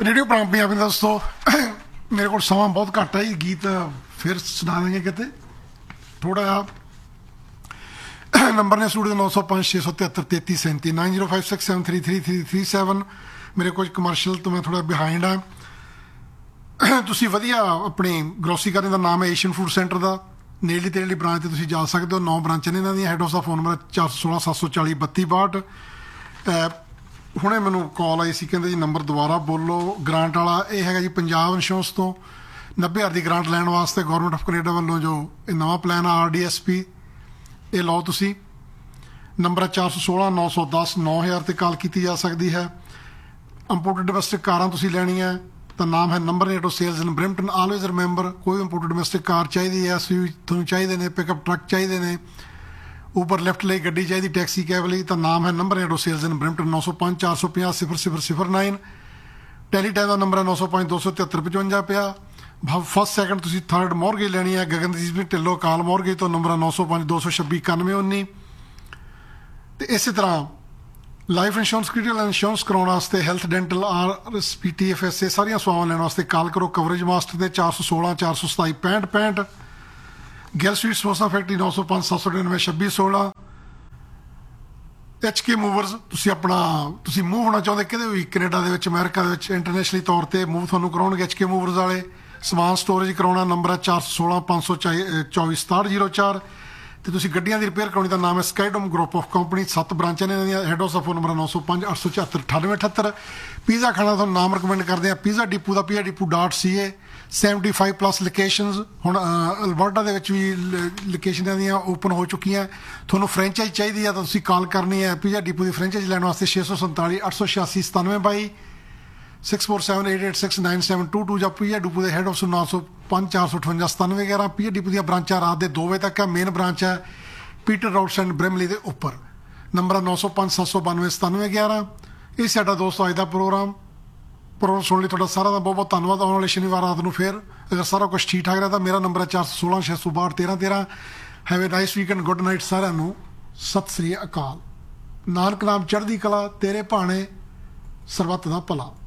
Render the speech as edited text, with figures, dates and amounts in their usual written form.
Radio Punjabi दोस्तों मेरे को समा बहुत घट है, गीत फिर सुना देंगे कितने थोड़ा जिहा नंबर ने स्टूडियो 905 673 33 37 9056733337। मेरे कुछ कमर्शियल तो मैं थोड़ा बिहाइंड हाँ। तुसी वधिया अपनी ग्रोसरी करने का नाम है एशियन फूड सेंटर का नेड़ली तेड़ली ब्रांच से जा सकते हो। 9 ब्रांच ने इन्हों had of the phone number 416 740 3262। ਹੁਣੇ ਮੈਨੂੰ ਕਾਲ ਆਈ ਸੀ, ਕਹਿੰਦੇ ਜੀ ਨੰਬਰ ਦੁਬਾਰਾ ਬੋਲੋ। ਗ੍ਰਾਂਟ ਵਾਲਾ ਇਹ ਹੈਗਾ ਜੀ ਪੰਜਾਬ ਇੰਸ਼ੋਰੈਂਸ ਤੋਂ 90,000 ਦੀ ਗ੍ਰਾਂਟ ਲੈਣ ਵਾਸਤੇ ਗੌਰਮੈਂਟ ਆਫ ਕੈਨੇਡਾ ਵੱਲੋਂ ਜੋ ਇਹ ਨਵਾਂ ਪਲਾਨ ਆ RDSP ਇਹ ਲਓ ਤੁਸੀਂ। ਨੰਬਰ ਹੈ 416 910 9000 ਤੇ ਕਾਲ ਕੀਤੀ ਜਾ ਸਕਦੀ ਹੈ। ਇੰਪੋਰਟਡ ਡੋਮੈਸਟਿਕ ਕਾਰਾਂ ਤੁਸੀਂ ਲੈਣੀਆਂ ਤਾਂ ਨਾਮ ਹੈ ਨੰਬਰ ਨੇਟੋ ਸੇਲਸ ਇਨ ਬ੍ਰਿੰਪਟਨ। ਆਲਵੇਜ਼ ਰਿਮੈਂਬਰ ਕੋਈ ਇੰਪੋਰਟਡ ਡੋਮੈਸਟਿਕ ਕਾਰ ਚਾਹੀਦੀ ਹੈ, SUV ਤੁਹਾਨੂੰ ਚਾਹੀਦੇ ਨੇ, ਪਿਕਅਪ ਟਰੱਕ ਚਾਹੀਦੇ ਨੇ, ऊपर लिफ्ट ਲਈ ਗੱਡੀ ਚਾਹੀਦੀ, ਟੈਕਸੀ ਕੈਬ ਲਈ ਤਾਂ ਨਾਮ ਹੈ ਨੰਬਰ ਨੇਟੋ ਸੇਲਸ ਇਨ ਬ੍ਰਿੰਪਟਨ। 905 450 0009। ਟੈਲੀਟਾਈਮ ਦਾ ਨੰਬਰ ਹੈ 905 273 55 ਪਿਆ। ਫਸਟ ਸੈਕਿੰਡ ਤੁਸੀਂ ਥਰਡ ਮੋਰਗੇਜ ਲੈਣੀ ਹੈ ਗਗਨਦੀਪ ਸਿੰਘ ਢਿੱਲੋਂ ਕਾਲ ਮੋਰਗੇਜ ਤੋਂ ਨੰਬਰ ਹੈ 905 226 9119। ਤੇ ਇਸੇ ਤਰ੍ਹਾਂ ਲਾਈਫ ਇੰਸ਼ੋਰੈਂਸ ਕ੍ਰਿਟੀਕਲ ਇੰਸ਼ੋਰੈਂਸ ਕਰਾਉਣ ਵਾਸਤੇ ਹੈਲਥ ਡੈਂਟਲ RSP TFS ਇਹ ਸਾਰੀਆਂ ਸੇਵਾਵਾਂ ਲੈਣ ਵਾਸਤੇ ਕਾਲ ਕਰੋ ਕਵਰੇਜ ਮਾਸਟਰ ਤੇ 416 427 65 65। ਗੈਲ sweet samosa factory 905 799 2616। HK movers ਤੁਸੀਂ ਮੂਵ ਹੋਣਾ ਚਾਹੁੰਦੇ ਕਿਤੇ ਵੀ ਕੈਨੇਡਾ ਦੇ ਵਿੱਚ, ਅਮਰੀਕਾ ਦੇ ਵਿੱਚ, ਇੰਟਰਨੈਸ਼ਨਲੀ ਤੌਰ ਤੇ ਮੂਵ ਤੁਹਾਨੂੰ ਕਰਾਉਣਗੇ HK ਮੂਵਰਸ ਵਾਲੇ। ਸਮਾਨ ਸਟੋਰੇਜ ਕਰਾਉਣਾ ਨੰਬਰ ਹੈ 416 524 6704। ਤੇ ਤੁਸੀਂ ਗੱਡੀਆਂ ਦੀ ਰਿਪੇਅਰ ਕਰਾਉਣੀ ਦਾ ਨਾਮ ਹੈ ਸਕਾਈਡੋਮ ਗਰੁੱਪ ਆਫ ਕੰਪਨੀ। 7 ਬ੍ਰਾਂਚਾਂ ਨੇ ਇਹਨਾਂ ਦੀਆਂ। Head of the phone number 905 874 9878। Pizza ਖਾਣਾ ਤੁਹਾਨੂੰ ਨਾਮ ਰਿਕਮੈਂਡ ਕਰਦੇ ਆ ਪੀਜ਼ਾ ਡਿਪੂ ਦਾ pizzadeepoo.ca। 75+ ਲੋਕੇਸ਼ਨਸ ਹੁਣ ਅਲਬਰਟਾ ਦੇ ਵਿੱਚ ਵੀ ਲੋਕੇਸ਼ਨਾਂ ਦੀਆਂ ਓਪਨ ਹੋ ਚੁੱਕੀਆਂ। ਤੁਹਾਨੂੰ ਫਰੈਂਚਾਈਜ਼ ਚਾਹੀਦੀ ਆ ਤਾਂ ਤੁਸੀਂ ਕਾਲ ਕਰਨੀ ਹੈ ਪੀਜ਼ਾ ਡਿਪੂ ਦੀ ਫਰੈਂਚਾਈਜ਼ ਲੈਣ ਵਾਸਤੇ 647 886 9722 647 886 9722 ਜਾਂ ਪੀਜ਼ਾ ਡਿਪੂ ਦੇ ਹੈਡ ਆਫ 905 458 9711। ਪੀਜ਼ਾ ਡਿਪੂ ਦੀਆਂ ਬ੍ਰਾਂਚਾਂ ਰਾਤ ਦੇ 2 ਵਜੇ ਤੱਕ ਹੈ। ਮੇਨ ਬ੍ਰਾਂਚ ਹੈ ਪੀਟਰ ਰੋਡਸ ਐਂਡ ਬ੍ਰਿਮਲੀ ਦੇ ਉੱਪਰ। ਨੰਬਰ 905 792 9711। ਇਹ ਸਾਡਾ ਦੋਸਤੋ ਅੱਜ ਦਾ ਪ੍ਰੋਗਰਾਮ ਸੁਣਨ ਲਈ ਤੁਹਾਡਾ ਸਾਰਾ ਦਾ ਬਹੁਤ ਬਹੁਤ ਧੰਨਵਾਦ। ਆਉਣ ਵਾਲੇ ਸ਼ਨੀਵਾਰ ਰਾਤ ਨੂੰ ਫਿਰ ਅਗਰ ਸਾਰਾ ਕੁਝ ਠੀਕ ਠਾਕ ਰਿਹਾ ਤਾਂ ਮੇਰਾ ਨੰਬਰ ਹੈ 416 662 1313। Have A nice weekend, good night ਸਾਰਿਆਂ ਨੂੰ, ਸਤਿ ਸ੍ਰੀ ਅਕਾਲ। ਨਾਨਕ ਨਾਮ ਚੜ੍ਹਦੀ ਕਲਾ, ਤੇਰੇ ਭਾਣੇ ਸਰਬੱਤ ਦਾ ਭਲਾ।